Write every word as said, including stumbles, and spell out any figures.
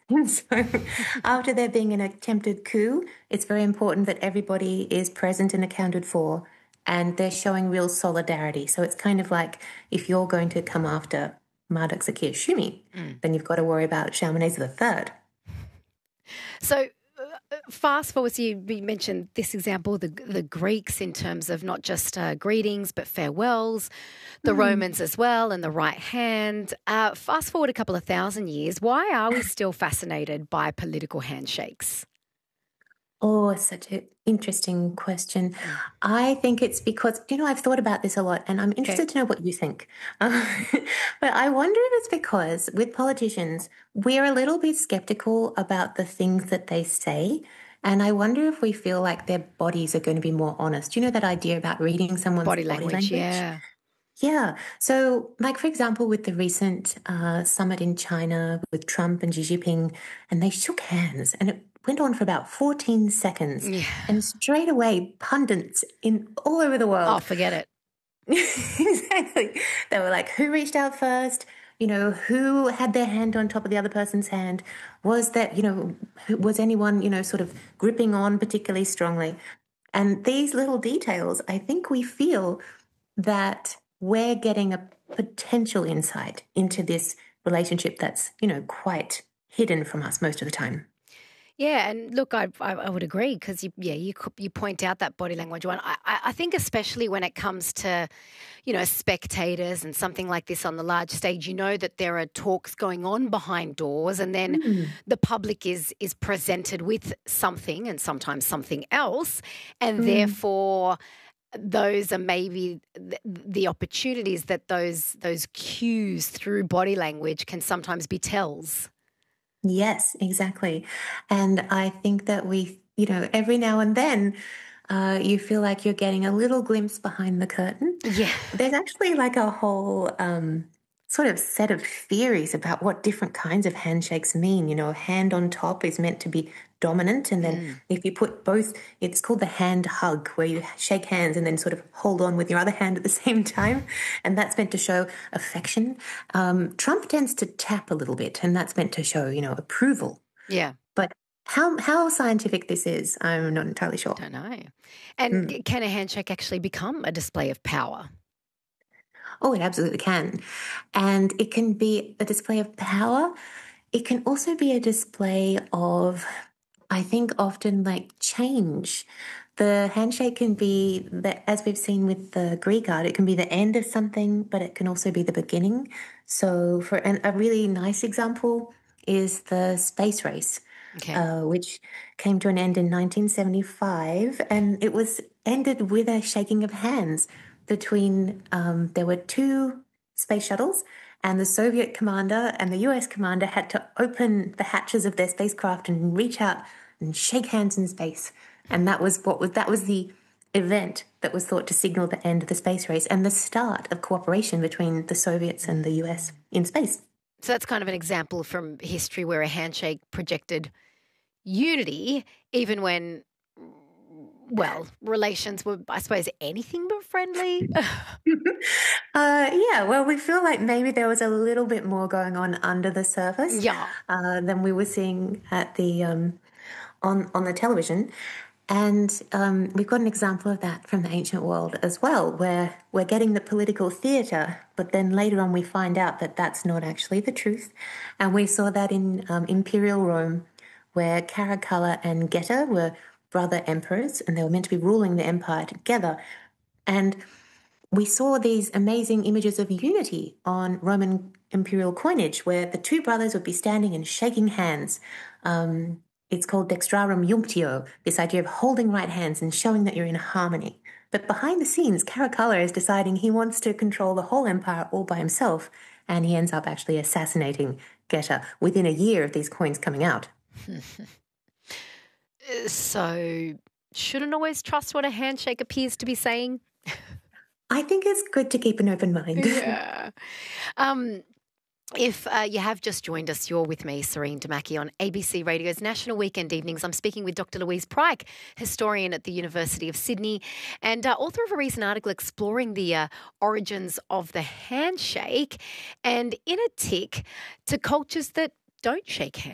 And so after there being an attempted coup, it's very important that everybody is present and accounted for, and they're showing real solidarity. So it's kind of like if you're going to come after Marduk Zakir Shumi, Mm. then you've got to worry about Shalmaneser the Third. So uh, fast forward, so you, you mentioned this example, the the Greeks in terms of not just uh, greetings but farewells, the Mm. Romans as well, and the right hand. Uh, fast forward a couple of thousand years, why are we still fascinated by political handshakes? Oh, such an interesting question. Mm. I think it's because, you know, I've thought about this a lot and I'm Okay. interested to know what you think. Uh, but I wonder if it's because with politicians, we're a little bit skeptical about the things that they say. And I wonder if we feel like their bodies are going to be more honest. You know, that idea about reading someone's Body body language, language? yeah. Yeah. So, like, for example, with the recent uh, summit in China with Trump and Xi Jinping, and they shook hands, and it went on for about fourteen seconds. Yeah. And straight away, pundits in all over the Oh, world. forget it. Exactly. They were like, who reached out first? You know, who had their hand on top of the other person's hand? Was that, you know, who- was anyone, you know, sort of gripping on particularly strongly? And these little details, I think we feel that we're getting a potential insight into this relationship that's, you know, quite hidden from us most of the time. Yeah, and look, I I, I would agree because you, yeah, you co- you point out that body language one. I, I I think especially when it comes to, you know, spectators and something like this on the large stage, you know that there are talks going on behind doors, and then Mm. the public is is presented with something and sometimes something else, and Mm. therefore those are maybe the, the opportunities that those those cues through body language can sometimes be tells. Yes, exactly. And I think that we, you know, every now and then, uh, you feel like you're getting a little glimpse behind the curtain. Yeah. There's actually like a whole um, sort of set of theories about what different kinds of handshakes mean. You know, hand on top is meant to be dominant. And then Mm. if you put both, it's called the hand hug, where you shake hands and then sort of hold on with your other hand at the same time. And that's meant to show affection. Um, Trump tends to tap a little bit, and that's meant to show, you know, approval. Yeah. But how how scientific this is, I'm not entirely sure. Don't know. And Mm. c- can a handshake actually become a display of power? Oh, it absolutely can. And it can be a display of power. It can also be a display of, I think, often like change. The handshake can be, the, as we've seen with the Greek art, it can be the end of something, but it can also be the beginning. So, for an, a really nice example is the space race, Okay. uh, which came to an end in nineteen seventy-five, and it was ended with a shaking of hands between. Um, there were two space shuttles, and the Soviet commander and the U S commander had to open the hatches of their spacecraft and reach out and shake hands in space. And that was what was that was the event that was thought to signal the end of the space race and the start of cooperation between the Soviets and the U S in space. So that's kind of an example from history where a handshake projected unity, even when, well, relations were, I suppose, anything but friendly. Uh, yeah, well, we feel like maybe there was a little bit more going on under the surface Yeah. uh, than we were seeing at the um, on on the television, and um, we've got an example of that from the ancient world as well, where we're getting the political theatre, but then later on we find out that that's not actually the truth, and we saw that in um, Imperial Rome, where Caracalla and Geta were brother emperors, and they were meant to be ruling the empire together, and we saw these amazing images of unity on Roman imperial coinage where the two brothers would be standing and shaking hands. Um, it's called dextrarum junctio, this idea of holding right hands and showing that you're in harmony. But behind the scenes, Caracalla is deciding he wants to control the whole empire all by himself, and he ends up actually assassinating Geta within a year of these coins coming out. So shouldn't always trust what a handshake appears to be saying. I think it's good to keep an open mind. Yeah. Um, if uh, you have just joined us, you're with me, Serene Damaki, on A B C Radio's National Weekend Evenings. I'm speaking with Doctor Louise Pryke, historian at the University of Sydney and uh, author of a recent article exploring the uh, origins of the handshake and in a tick to cultures that don't shake hands.